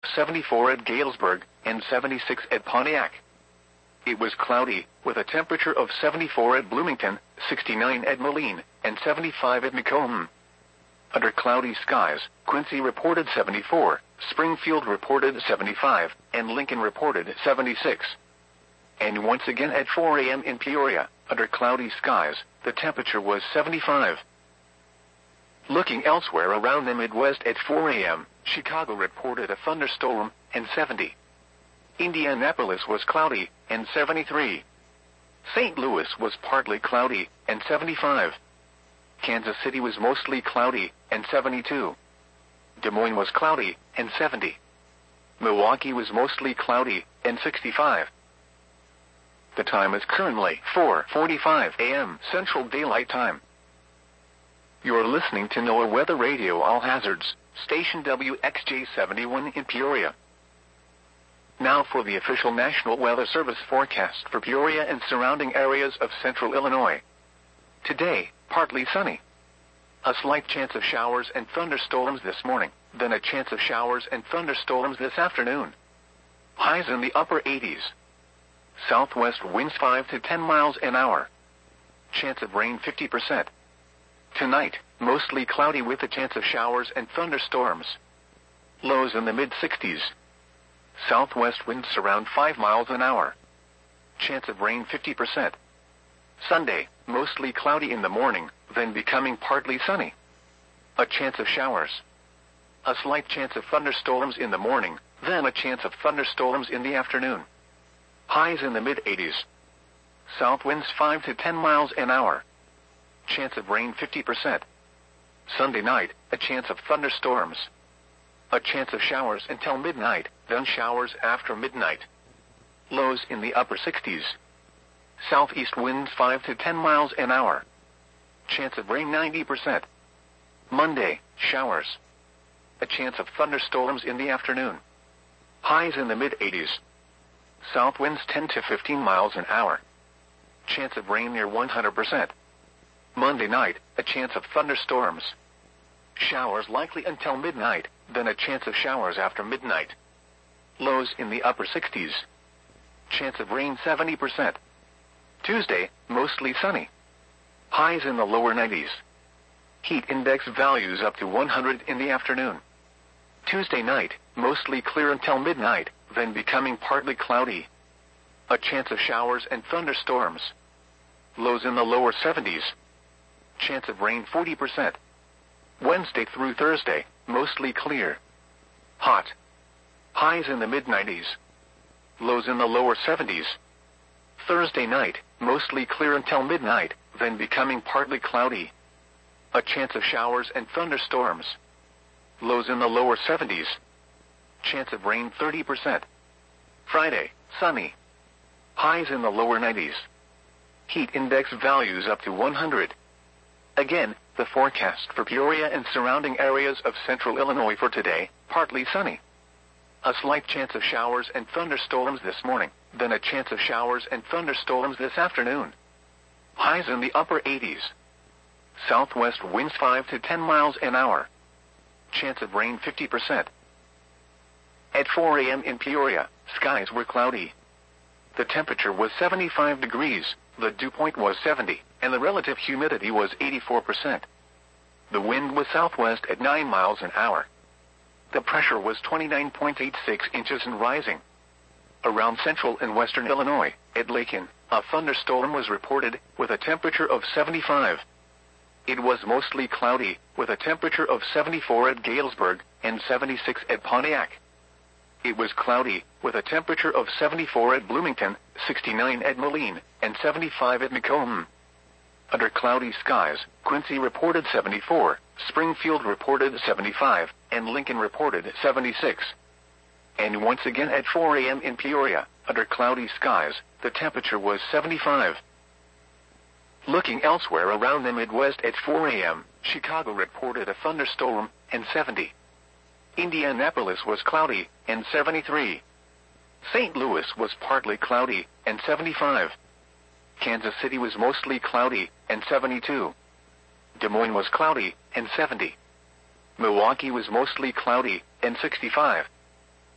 74 at Galesburg and 76 at Pontiac. It was cloudy, with a temperature of 74 at Bloomington, 69 at Moline, and 75 at Macomb. Under cloudy skies, Quincy reported 74, Springfield reported 75, and Lincoln reported 76. And once again at 4 a.m. in Peoria, under cloudy skies, the temperature was 75. Looking elsewhere around the Midwest at 4 a.m., Chicago reported a thunderstorm, and 70. Indianapolis was cloudy, and 73. St. Louis was partly cloudy, and 75. Kansas City was mostly cloudy, and 72. Des Moines was cloudy, and 70. Milwaukee was mostly cloudy, and 65. The time is currently 4:45 a.m. Central Daylight Time. You're listening to NOAA Weather Radio All Hazards, station WXJ71 in Peoria. Now for the official National Weather Service forecast for Peoria and surrounding areas of central Illinois. Today, partly sunny. A slight chance of showers and thunderstorms this morning, then a chance of showers and thunderstorms this afternoon. Highs in the upper 80s. Southwest winds 5 to 10 miles an hour. Chance of rain 50%. Tonight, mostly cloudy with a chance of showers and thunderstorms. Lows in the mid-60s. Southwest winds around 5 miles an hour. Chance of rain 50%. Sunday, mostly cloudy in the morning, then becoming partly sunny. A chance of showers. A slight chance of thunderstorms in the morning, then a chance of thunderstorms in the afternoon. Highs in the mid-80s. South winds 5 to 10 miles an hour. Chance of rain 50%. Sunday night, a chance of thunderstorms. A chance of showers until midnight, then showers after midnight. Lows in the upper 60s. Southeast winds 5 to 10 miles an hour. Chance of rain 90%. Monday, showers. A chance of thunderstorms in the afternoon. Highs in the mid-80s. South winds 10 to 15 miles an hour. Chance of rain near 100%. Monday night, a chance of thunderstorms. Showers likely until midnight, then a chance of showers after midnight. Lows in the upper 60s. Chance of rain 70%. Tuesday, mostly sunny. Highs in the lower 90s. Heat index values up to 100 in the afternoon. Tuesday night, mostly clear until midnight, then becoming partly cloudy. A chance of showers and thunderstorms. Lows in the lower 70s. Chance of rain 40%. Wednesday through Thursday, mostly clear. Hot. Highs in the mid-90s. Lows in the lower 70s. Thursday night, mostly clear until midnight, then becoming partly cloudy. A chance of showers and thunderstorms. Lows in the lower 70s. Chance of rain 30%. Friday, sunny. Highs in the lower 90s. Heat index values up to 100. Again, the forecast for Peoria and surrounding areas of central Illinois for today, partly sunny. A slight chance of showers and thunderstorms this morning, then a chance of showers and thunderstorms this afternoon. Highs in the upper 80s. Southwest winds 5 to 10 miles an hour. Chance of rain 50%. At 4 a.m. in Peoria, skies were cloudy. The temperature was 75 degrees, the dew point was 70, and the relative humidity was 84%. The wind was southwest at 9 miles an hour. The pressure was 29.86 inches and rising. Around central and western Illinois, at Lakin, a thunderstorm was reported with a temperature of 75. It was mostly cloudy, with a temperature of 74 at Galesburg and 76 at Pontiac. It was cloudy, with a temperature of 74 at Bloomington, 69 at Moline, and 75 at Macomb. Under cloudy skies, Quincy reported 74, Springfield reported 75, and Lincoln reported 76. And once again at 4 a.m. in Peoria, under cloudy skies, the temperature was 75. Looking elsewhere around the Midwest at 4 a.m., Chicago reported a thunderstorm, and 70. Indianapolis was cloudy, and 73. St. Louis was partly cloudy, and 75. Kansas City was mostly cloudy, and 72. Des Moines was cloudy, and 70. Milwaukee was mostly cloudy, and 65.